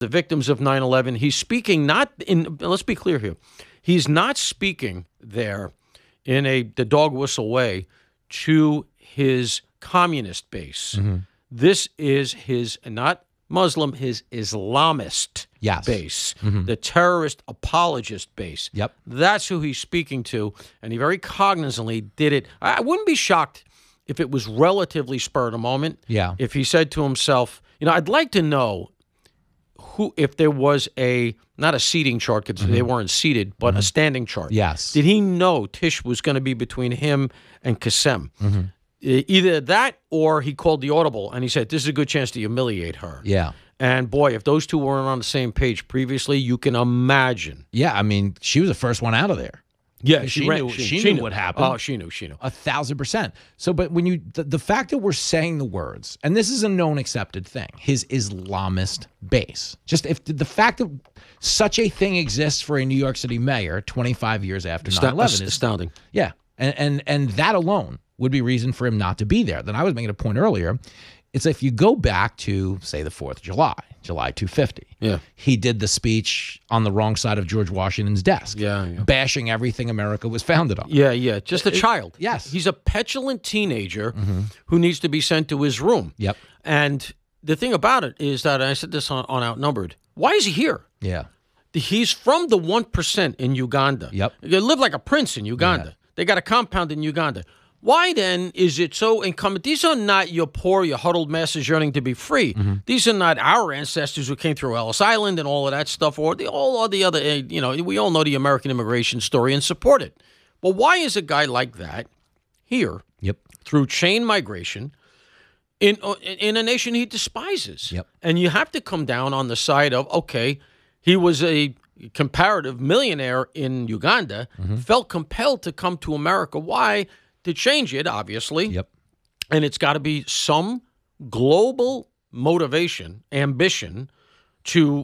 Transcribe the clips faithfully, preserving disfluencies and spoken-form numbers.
the victims of nine eleven. He's speaking not in, let's be clear here, he's not speaking there in a the dog whistle way to his communist base. Mm-hmm. This is his, not Muslim, his Islamist yes. base, mm-hmm. the terrorist apologist base. Yep. That's who he's speaking to, and he very cognizantly did it. I wouldn't be shocked if it was relatively spur of the moment. Yeah. If he said to himself, you know, I'd like to know who, if there was a, not a seating chart, because mm-hmm. they weren't seated, but mm-hmm. a standing chart. Yes. Did he know Tish was going to be between him and Qasem? Mm-hmm. Either that or he called the audible and he said, this is a good chance to humiliate her. Yeah. And boy, if those two weren't on the same page previously, you can imagine. Yeah, I mean, she was the first one out of there. Yeah, she, she, ran, knew, she, she, she she knew knew what happened. Oh, she knew, she knew. A thousand percent. So, but when you, the, the fact that we're saying the words, and this is a known accepted thing, his Islamist base, just if the fact that such a thing exists for a New York City mayor twenty-five years after nine eleven is astounding. Yeah, and, and, and that alone would be reason for him not to be there. Then I was making a point earlier. It's if you go back to, say, the fourth of July, July two fifty. Yeah. He did the speech on the wrong side of George Washington's desk. Yeah, yeah. Bashing everything America was founded on. Yeah, yeah. Just a it, child. Yes. He's a petulant teenager mm-hmm. who needs to be sent to his room. Yep. And the thing about it is that, I said this on, on Outnumbered, why is he here? Yeah. He's from the one percent in Uganda. Yep. They live like a prince in Uganda. Yeah. They got a compound in Uganda. Why then is it so incumbent? These are not your poor, your huddled masses yearning to be free. Mm-hmm. These are not our ancestors who came through Ellis Island and all of that stuff, or the, all of the other, you know, we all know the American immigration story and support it. Well, why is a guy like that here yep. through chain migration in in a nation he despises? Yep. And you have to come down on the side of, okay, he was a comparative millionaire in Uganda, mm-hmm. felt compelled to come to America. Why? To change it, obviously. Yep. And it's got to be some global motivation, ambition to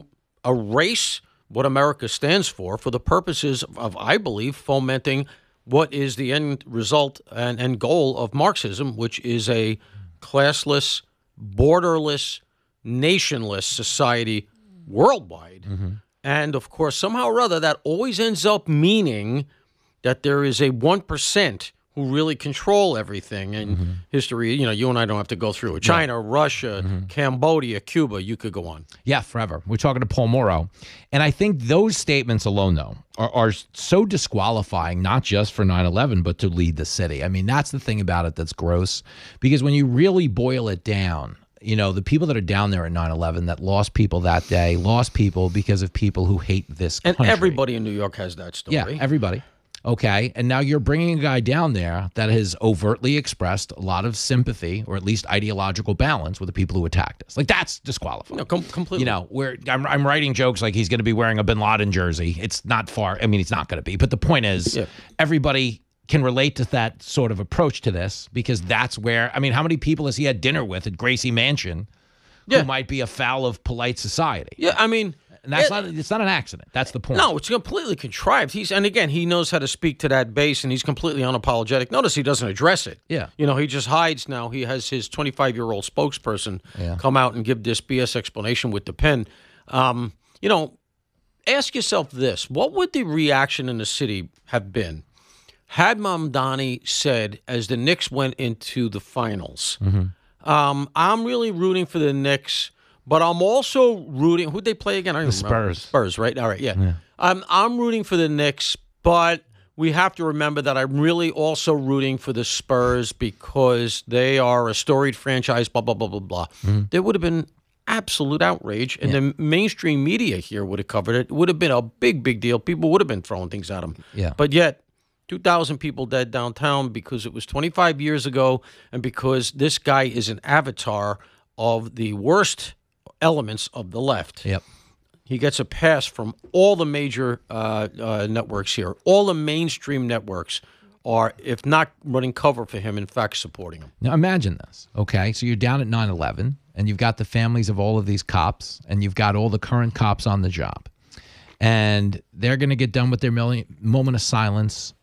erase what America stands for for the purposes of, of I believe, fomenting what is the end result and, and goal of Marxism, which is a classless, borderless, nationless society worldwide. Mm-hmm. And, of course, somehow or other, that always ends up meaning that there is a one percent who really control everything. And mm-hmm. history, you know, you and I don't have to go through it. China, yeah. Russia, mm-hmm. Cambodia, Cuba, you could go on. Yeah, forever. We're talking to Paul Mauro. And I think those statements alone, though, are, are so disqualifying, not just for nine eleven, but to lead the city. I mean, that's the thing about it that's gross. Because when you really boil it down, you know, the people that are down there at nine eleven that lost people that day, lost people because of people who hate this country. And everybody in New York has that story. Yeah, everybody. Okay, and now you're bringing a guy down there that has overtly expressed a lot of sympathy, or at least ideological balance, with the people who attacked us. Like, that's disqualifying. No, com- completely. You know, where I'm, I'm writing jokes like he's going to be wearing a Bin Laden jersey. It's not far. I mean, it's not going to be. But the point is, yeah. everybody can relate to that sort of approach to this, because that's where, I mean, how many people has he had dinner with at Gracie Mansion yeah. who might be afoul of polite society? Yeah, I mean... And that's it, not, it's not an accident. That's the point. No, it's completely contrived. He's And again, he knows how to speak to that base, and he's completely unapologetic. Notice he doesn't address it. Yeah. You know, he just hides now. He has his twenty-five-year-old spokesperson yeah. come out and give this B S explanation with the pen. Um, you know, ask yourself this. What would the reaction in the city have been had Mamdani said, as the Knicks went into the finals, mm-hmm. um, I'm really rooting for the Knicks, but I'm also rooting. Who'd they play again? I don't the remember. Spurs. Spurs, right? All right, yeah. yeah. Um, I'm rooting for the Knicks, but we have to remember that I'm really also rooting for the Spurs because they are a storied franchise, blah, blah, blah, blah, blah. Mm-hmm. There would have been absolute outrage, and yeah. the mainstream media here would have covered it. It would have been a big, big deal. People would have been throwing things at him. Yeah. But yet, two thousand people dead downtown because it was twenty-five years ago, and because this guy is an avatar of the worst elements of the left. Yep. He gets a pass from all the major uh, uh, networks here. All the mainstream networks are, if not running cover for him, in fact supporting him. Now imagine this, okay? So you're down at nine eleven, and you've got the families of all of these cops, and you've got all the current cops on the job. And they're going to get done with their million, moment of silence,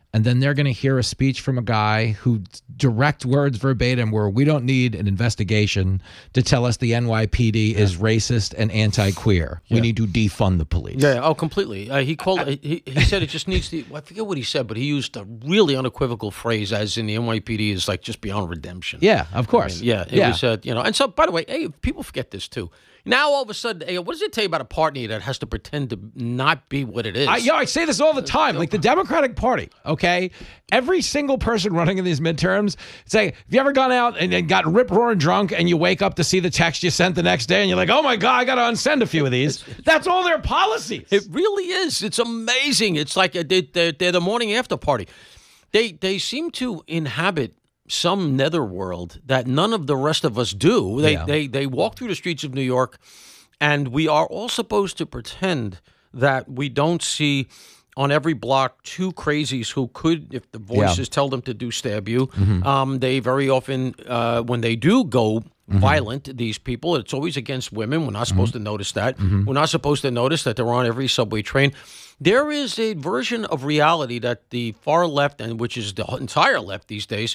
and then they're going to hear a speech from a guy who direct words verbatim where we don't need an investigation to tell us the N Y P D yeah. is racist and anti-queer. Yeah. We need to defund the police. Yeah, oh, completely. Uh, he called. he, he said it just needs to. I forget what he said, but he used a really unequivocal phrase, as in the N Y P D is like just beyond redemption. Yeah, of course. I mean, yeah, it yeah. was. Uh, you know, and so by the way, hey, people forget this too. Now all of a sudden, hey, what does it tell you about a party that has to pretend to not be what it is? I, yo, I say this all the time. Like the Democratic Party, okay? Every single person running in these midterms, say, have you ever gone out and, and got rip-roaring drunk and you wake up to see the text you sent the next day and you're like, oh my God, I got to unsend a few of these. That's all their policies. It really is. It's amazing. It's like a, they, they're, they're the morning after party. They, they seem to inhabit some netherworld that none of the rest of us do. They, Yeah. they they walk through the streets of New York, and we are all supposed to pretend that we don't see on every block two crazies who could, if the voices yeah. tell them to do, stab you. Mm-hmm. Um, they very often, uh, when they do go mm-hmm. violent, these people, it's always against women. We're not supposed mm-hmm. to notice that. Mm-hmm. We're not supposed to notice that they're on every subway train. There is a version of reality that the far left, and which is the entire left these days,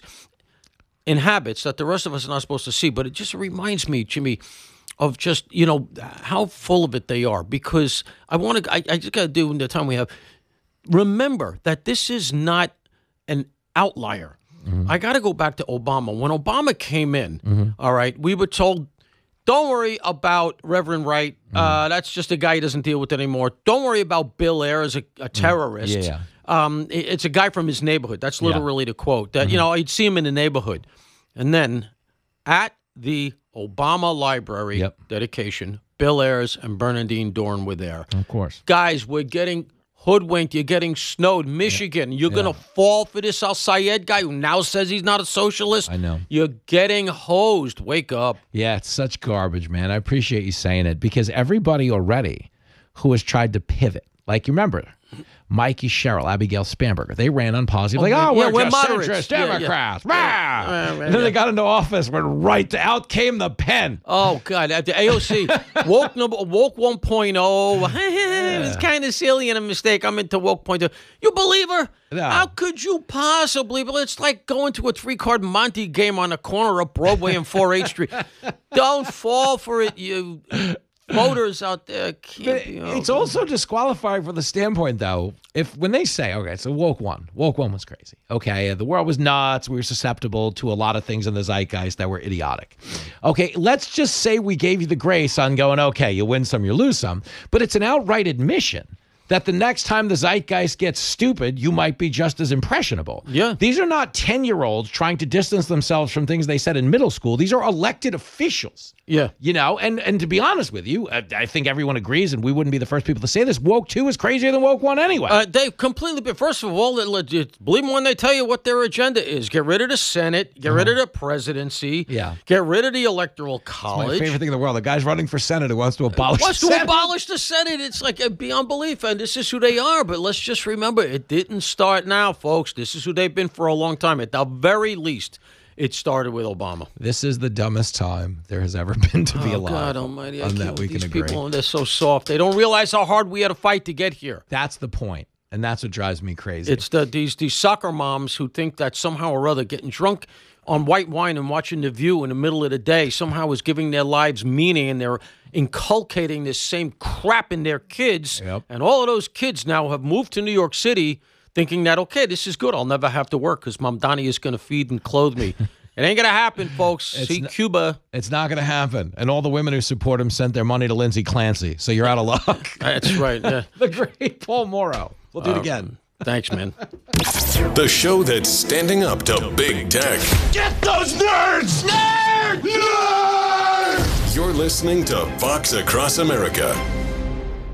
inhabits that the rest of us are not supposed to see. But it just reminds me, Jimmy, of just, you know, how full of it they are. Because I want to, I, I just got to do in the time we have, remember that this is not an outlier. Mm-hmm. I got to go back to Obama. When Obama came in, mm-hmm. all right, we were told, don't worry about Reverend Wright. Mm-hmm. Uh, that's just a guy who doesn't deal with it anymore. Don't worry about Bill Ayers, a, a terrorist. Yeah, yeah. Um, it, it's a guy from his neighborhood. That's literally yeah. the quote. That, mm-hmm. you know, I'd see him in the neighborhood. And then at the Obama Library yep. dedication, Bill Ayers and Bernardine Dohrn were there. Of course. Guys, we're getting hoodwinked. You're getting snowed. Michigan, yeah. you're yeah. going to fall for this Al Sayed guy who now says he's not a socialist. I know. You're getting hosed. Wake up. Yeah, it's such garbage, man. I appreciate you saying it, because everybody already who has tried to pivot, like you remember, Mikey Sherrill, Abigail Spanberger, they ran on policy. Oh, like, oh, we're, yeah, we're just moderates. centrist Yeah, Democrats. yeah. Yeah. Yeah, and then yeah. they got into office, went right to, out came the pen. Oh, God. At the A O C, woke, number, woke one point oh. It was kind of silly and a mistake. I'm into woke point oh. You believe her? No. How could you possibly? But it's like going to a three-card Monte game on the corner of Broadway and four H Street. Don't fall for it, you voters out there. Can't be it's also disqualifying from the standpoint, though, if when they say, okay, so woke one, woke one was crazy. Okay, the world was nuts. We were susceptible to a lot of things in the zeitgeist that were idiotic. Okay, let's just say we gave you the grace on going, okay, you win some, you lose some. But it's an outright admission that the next time the zeitgeist gets stupid, you might be just as impressionable. Yeah. These are not ten-year-olds trying to distance themselves from things they said in middle school. These are elected officials. Yeah. You know, and, and to be honest with you, I, I think everyone agrees, and we wouldn't be the first people to say this, woke two is crazier than woke one anyway. Uh, they completely, first of all, believe them when they tell you what their agenda is. Get rid of the Senate, get uh-huh. rid of the presidency, yeah. get rid of the Electoral College. It's my favorite thing in the world. The guy's running for Senate who wants to abolish wants the Senate. to abolish the Senate. It's like beyond belief, and this is who they are. But let's just remember, it didn't start now, folks. This is who they've been for a long time. At the very least, it started with Obama. This is the dumbest time there has ever been to be oh, alive. God almighty. On that we these can agree. People, they're so soft. They don't realize how hard we had to fight to get here. That's the point, and that's what drives me crazy. It's the these these soccer moms who think that somehow or other getting drunk on white wine and watching The View in the middle of the day somehow is giving their lives meaning, and they're inculcating this same crap in their kids. Yep. And all of those kids now have moved to New York City thinking that, okay, this is good. I'll never have to work because Mom Donnie is going to feed and clothe me. It ain't going to happen, folks. It's See n- Cuba. It's not going to happen. And all the women who support him sent their money to Lindsay Clancy. So you're out of luck. That's right. Yeah. The great Paul Morrow. We'll do uh, it again. Thanks, man. The show that's standing up to big tech. Get those nerds! Nerds! Nerds! You're listening to Fox Across America.